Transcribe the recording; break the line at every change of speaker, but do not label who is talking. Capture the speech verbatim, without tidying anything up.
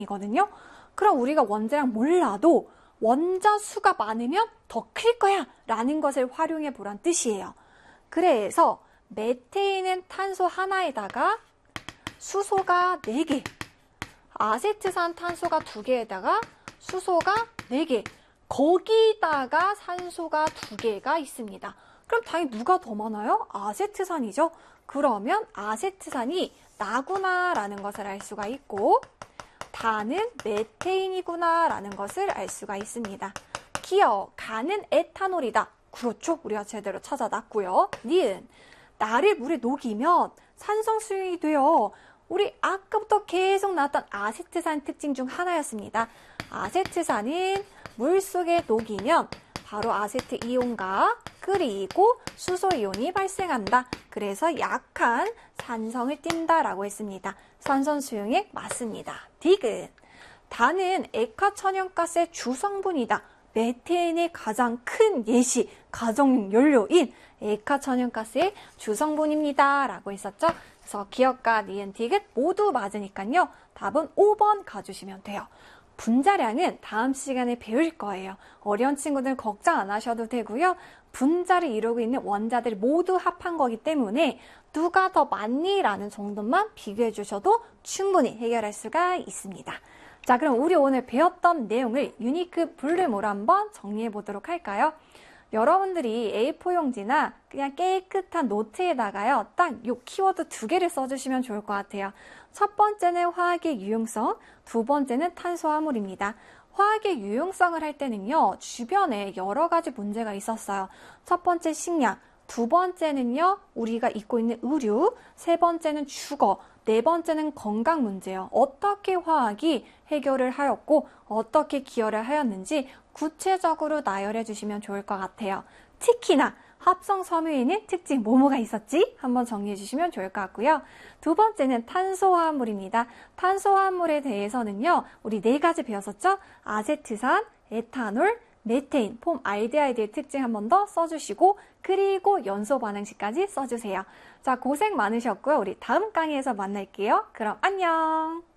이거든요. 그럼 우리가 원자량 몰라도 원자 수가 많으면 더 클 거야 라는 것을 활용해 보란 뜻이에요. 그래서 메테인은 탄소 하나에다가 수소가 네 개, 아세트산 탄소가 두 개에다가 수소가 네 개, 거기다가 산소가 두 개가 있습니다. 그럼 당연히 누가 더 많아요? 아세트산이죠. 그러면 아세트산이 나구나 라는 것을 알 수가 있고, 다는 메테인이구나 라는 것을 알 수가 있습니다. 기억, 가는 에탄올이다. 그렇죠. 우리가 제대로 찾아놨고요. 니은, 나를 물에 녹이면 산성 수용이 돼요. 우리 아까부터 계속 나왔던 아세트산 특징 중 하나였습니다. 아세트산은 물속에 녹이면 바로 아세트이온과 그리고 수소이온이 발생한다. 그래서 약한 산성을 띈다라고 했습니다. 산성 수용액 맞습니다. 디귿, 다는 액화천연가스의 주성분이다. 메테인의 가장 큰 예시, 가정연료인 액화천연가스의 주성분입니다. 라고 했었죠. 그래서 기억과 니은, 디귿 모두 맞으니까요. 답은 오 번 가주시면 돼요. 분자량은 다음 시간에 배울 거예요. 어려운 친구들 걱정 안 하셔도 되고요. 분자를 이루고 있는 원자들이 모두 합한 거기 때문에 누가 더 많니? 라는 정도만 비교해 주셔도 충분히 해결할 수가 있습니다. 자, 그럼 우리 오늘 배웠던 내용을 유니크 블룸으로 한번 정리해 보도록 할까요? 여러분들이 에이 사 용지나 그냥 깨끗한 노트에다가요, 딱 요 키워드 두 개를 써주시면 좋을 것 같아요. 첫 번째는 화학의 유용성, 두 번째는 탄소화물입니다. 화학의 유용성을 할 때는요, 주변에 여러 가지 문제가 있었어요. 첫 번째 식량, 두 번째는요, 우리가 입고 있는 의류, 세 번째는 주거, 네 번째는 건강 문제예요. 어떻게 화학이 해결을 하였고 어떻게 기여를 하였는지 구체적으로 나열해 주시면 좋을 것 같아요. 특히나 합성 섬유에는 특징 뭐뭐가 있었지? 한번 정리해 주시면 좋을 것 같고요. 두 번째는 탄소화합물입니다. 탄소화합물에 대해서는요, 우리 네 가지 배웠었죠? 아세트산, 에탄올, 메테인, 폼알데하이드의 특징 한 번 더 써주시고, 그리고 연소 반응식까지 써주세요. 자, 고생 많으셨고요. 우리 다음 강의에서 만날게요. 그럼 안녕!